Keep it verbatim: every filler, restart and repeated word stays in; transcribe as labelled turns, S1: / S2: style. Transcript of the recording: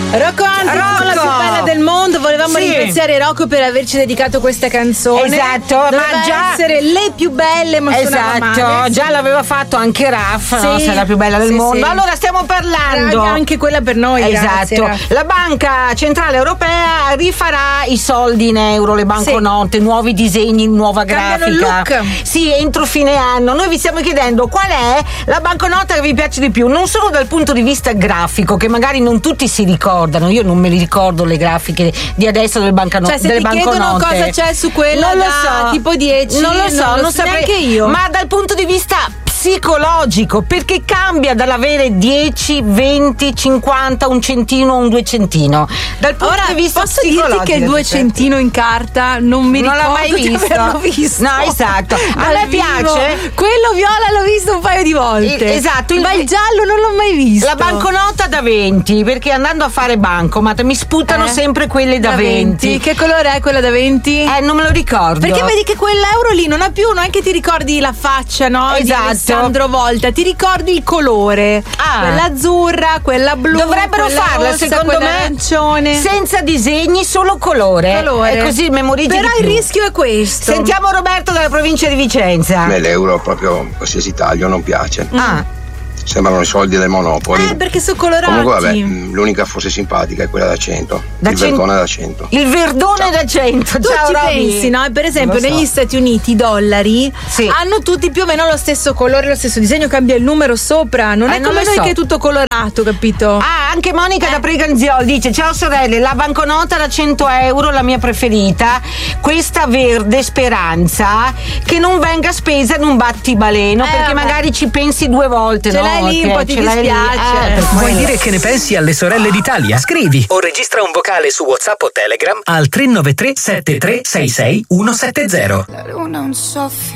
S1: Rocco Hunt, la più bella del mondo. Volevamo sì. ringraziare Rocco per averci dedicato questa canzone.
S2: Esatto,
S1: Doveva
S2: ma già
S1: essere le più belle, ma
S2: esatto,
S1: male.
S2: già l'aveva fatto anche Raff,
S1: sì.
S2: no? Se è la più bella del
S1: sì,
S2: mondo.
S1: Sì.
S2: Allora stiamo parlando.
S1: Raga, anche quella per noi.
S2: Esatto.
S1: Grazie,
S2: la Banca Centrale Europea rifarà i soldi in euro, le banconote, sì. nuovi disegni, nuova
S1: Cambiano
S2: grafica.
S1: Look.
S2: Sì, entro fine anno. Noi vi stiamo chiedendo qual è la banconota che vi piace di più, non solo dal punto di vista grafico, che magari non tutti si ricordano. Io non me li ricordo le grafiche di adesso delle banconote.
S1: Cioè, se
S2: delle
S1: ti
S2: banconote.
S1: chiedono cosa c'è su quella,
S2: non lo
S1: da,
S2: so,
S1: tipo dieci,
S2: non lo so,
S1: non,
S2: non
S1: lo so
S2: saprei
S1: neanche io.
S2: Ma dal punto di vista psicologico, perché cambia dall'avere dieci, venti, cinquanta, un centino, un due centino. Dal punto
S1: Ora,
S2: di vista
S1: posso
S2: psicologico,
S1: dirti che il due centino in carta non mi
S2: non
S1: ricordo
S2: l'ho mai
S1: di
S2: visto.
S1: averlo visto.
S2: No, esatto. A
S1: Dal
S2: me
S1: vivo.
S2: piace.
S1: Quello viola l'ho visto un paio di volte.
S2: Il, esatto.
S1: Il, ma il giallo non l'ho mai visto.
S2: La banconota da venti, perché andando a fare bancomat mi sputano
S1: eh?
S2: sempre quelle da,
S1: da
S2: venti.
S1: venti. Che colore è quella da venti?
S2: Eh, non me lo ricordo.
S1: Perché vedi che quell'euro lì non ha più, non è che ti ricordi la faccia, no?
S2: Esatto.
S1: Di Alessandro Volta, ti ricordi il colore.
S2: Ah.
S1: Quella azzurra, quella blu.
S2: Dovrebbero
S1: quella
S2: farla,
S1: rossa,
S2: secondo
S1: quella
S2: me,
S1: arancione.
S2: senza disegni, solo colore.
S1: colore.
S2: E così memorizzi.
S1: Però
S2: di
S1: il
S2: più.
S1: rischio è questo.
S2: Sentiamo Roberto dalla provincia di Vicenza.
S3: A me l'euro, proprio qualsiasi taglio, non piace.
S2: Ah.
S3: Sembrano i soldi del Monopoli.
S1: Eh, perché sono colorati.
S3: Comunque, vabbè, l'unica forse simpatica è quella da cento.
S2: Da
S3: il
S2: cento.
S3: verdone da cento.
S2: Il verdone Ciao. da cento.
S1: Tu
S2: Ciao,
S1: ci
S2: Roby.
S1: pensi, no? Per esempio,
S2: so.
S1: negli Stati Uniti i dollari
S2: sì.
S1: hanno tutti più o meno lo stesso colore, lo stesso disegno, cambia il numero sopra. Non
S2: eh,
S1: è
S2: non
S1: come noi
S2: so.
S1: che è tutto colorato, capito?
S2: Ah, anche Monica
S1: eh.
S2: da Preganziol dice: ciao sorelle, la banconota da cento euro, la mia preferita, questa verde Speranza, che non venga spesa in un battibaleno,
S1: eh,
S2: perché
S1: vabbè.
S2: magari ci pensi due volte.
S1: Ce
S2: no?
S1: l'hai lì,
S2: che
S1: un po' ti
S2: ce l'hai lì.
S1: dispiace.
S2: Eh,
S4: Vuoi dire che ne pensi alle sorelle d'Italia? Scrivi o registra un vocale su WhatsApp o Telegram al tre nove tre sette tre sei sei uno sette zero.
S5: La luna un soffio